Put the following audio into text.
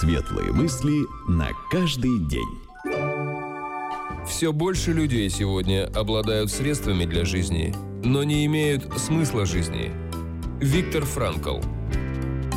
Светлые мысли на каждый день. Все больше людей сегодня обладают средствами для жизни, но не имеют смысла жизни. Виктор Франкл.